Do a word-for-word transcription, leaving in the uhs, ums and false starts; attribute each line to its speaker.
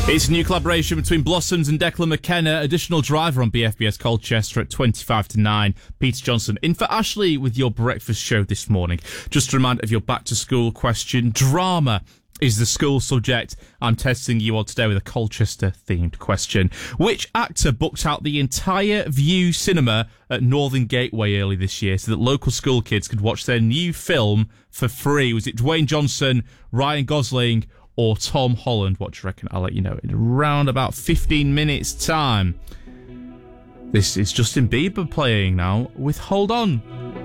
Speaker 1: It's a new collaboration between Blossoms and Declan McKenna. Additional driver on B F B S Colchester at twenty-five to nine. Peter Johnson in for Ashley with your breakfast show this morning. Just a reminder of your back to school question. Drama is the school subject. I'm testing you all today with a Colchester themed question. Which actor booked out the entire View cinema at Northern Gateway early this year so that local school kids could watch their new film for free? Was it Dwayne Johnson, Ryan Gosling, or Tom Holland? What do you reckon? I'll let you know in around about fifteen minutes time. This is Justin Bieber playing now with Hold On.